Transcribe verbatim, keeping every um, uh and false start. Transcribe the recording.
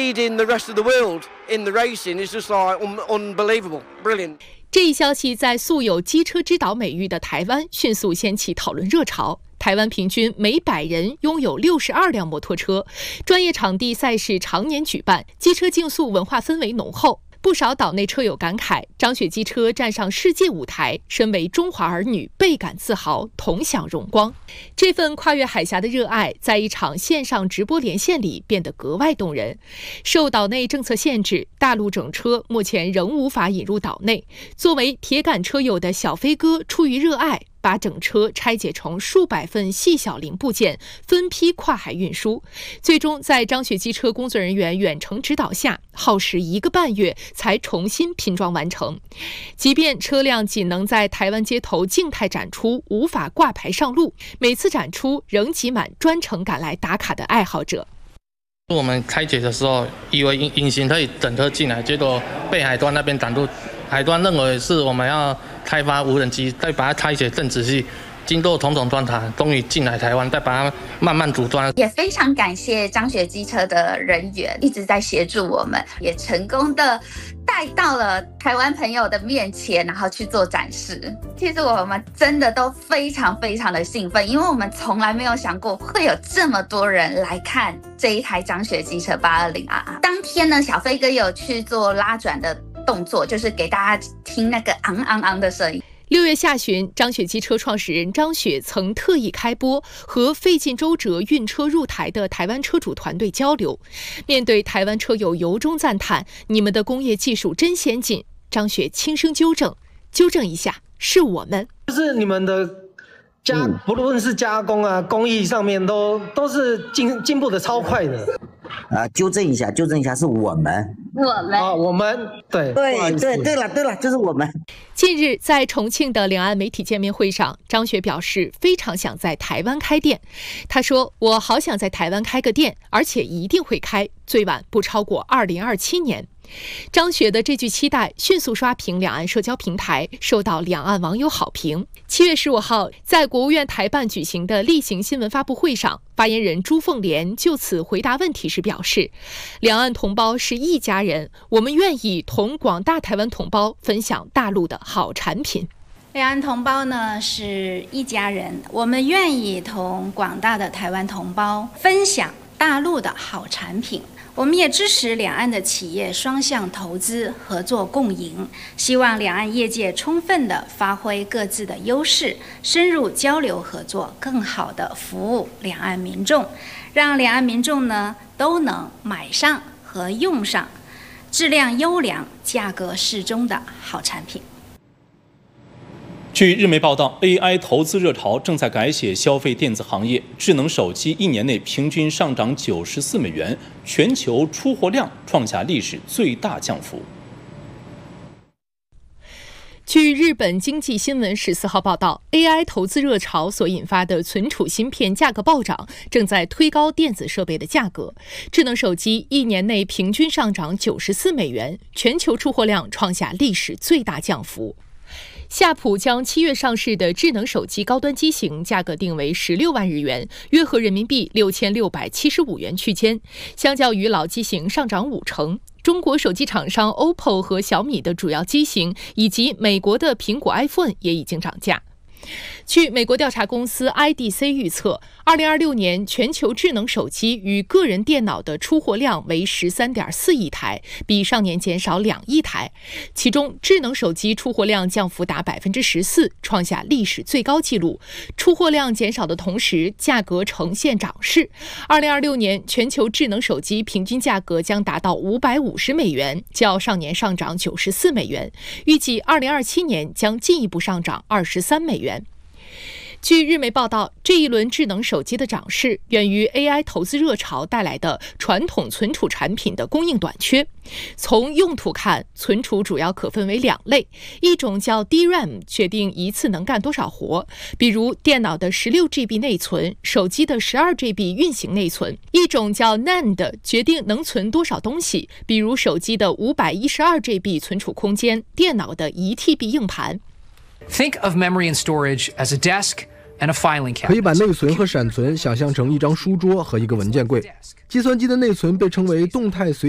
leading the rest of the world in the racing is just like un unbelievable, brilliant. 这一消息在素有机车之岛美誉的台湾迅速掀起讨论热潮。台湾平均每百人拥有六十二辆摩托车，专业场地赛事常年举办，机车竞速文化氛围浓厚。不少岛内车友感慨，张雪机车站上世界舞台，身为中华儿女，倍感自豪，同享荣光。这份跨越海峡的热爱，在一场线上直播连线里变得格外动人。受岛内政策限制，大陆整车目前仍无法引入岛内。作为铁杆车友的小飞哥，出于热爱，把整车拆解成数百份细小零部件，分批跨海运输，最终在张雪机车工作人员远程指导下，耗时一个半月才重新拼装完成。即便车辆仅能在台湾街头静态展出，无法挂牌上路，每次展出仍挤满专程赶来打卡的爱好者。 我们开解的时候，以为隐隐形可以整车进来，结果被海端那边挡住。海端认为是我们要开发无人机，再把它拆解更仔细，经过种种钻探，终于进来台湾，再把它慢慢组装。 也非常感谢张雪机车的人员一直在协助我们，也成功的带到了台湾朋友的面前，然后去做展示。其实我们真的都非常非常的兴奋，因为我们从来没有想过会有这么多人来看这一台张雪机车八二零 R。当天呢，小飞哥有去做拉转的动作，就是给大家听那个昂昂昂的声音。 六月下旬，张雪机车创始人张雪曾特意开播和费尽周折运车入台的台湾车主团队交流。面对台湾车友由衷赞叹你们的工业技术真先进，张雪轻声纠正纠正一下，是我们， 就是你们的加、嗯、不论是加工啊工艺上面都都是进进步的超快的。 啊，纠正一下，纠正一下，是我们， 我们啊，我们，对， 对对对了，对了，就是我们。 近日，在重庆的两岸媒体见面会上，张雪表示非常想在台湾开店。他说：“我好想在台湾开个店，而且一定会开，最晚不超过二零二七年。”张雪的这句期待迅速刷屏两岸社交平台，受到两岸网友好评。七月十五号，在国务院台办举行的例行新闻发布会上，发言人朱凤莲就此回答问题时表示，两岸同胞是一家人，我们愿意同广大台湾同胞分享大陆的好产品。 两岸同胞呢是一家人，我们愿意同广大的台湾同胞分享大陆的好产品。我们也支持两岸的企业双向投资、合作共赢，希望两岸业界充分地发挥各自的优势，深入交流合作，更好地服务两岸民众，让两岸民众呢都能买上和用上质量优良、价格适中的好产品。 据日媒报道 ，A I 投资热潮正在改写消费电子行业，智能手机一年内平均上涨九十四美元，全球出货量创下历史最大降幅。 据日本经济新闻十四号报道 ，A I 投资热潮所引发的存储芯片价格暴涨，正在推高电子设备的价格。智能手机一年内平均上涨九十四美元，全球出货量创下历史最大降幅。夏普将七月上市的智能手机高端机型价格定为十六万日元，约合人民币六千六百七十五元区间，相较于老机型上涨五成。中国手机厂商 O P P O 和小米的主要机型，以及美国的苹果 iPhone 也已经涨价。据美国调查公司 I D C 预测，二零二六年全球智能手机与个人电脑的出货量为 十三点四亿台，比上年减少两亿台。其中，智能手机出货量降幅达 百分之十四， 创下历史最高纪录。出货量减少的同时，价格呈现涨势。二零二六年全球智能手机平均价格将达到五百五十美元，较上年上涨九十四美元。预计二零二七年将进一步上涨二十三美元。据日媒报道，这一轮智能手机的涨势源于 A I 投资热潮带来的传统存储产品的供应短缺。从用途看，存储主要可分为两类，一种叫 D RAM， 决定一次能干多少活，比如电脑的 十六 G B 内存，手机的 十二 G B 运行内存；一种叫 N A N D， 决定能存多少东西，比如手机的 五百一十二 G B 存储空间，电脑的 一 T B 硬盘。 Think of memory and storage as a desk and a filing cabinet. 可以把内存和闪存想象成一张书桌和一个文件柜。计算机的内存被称为动态随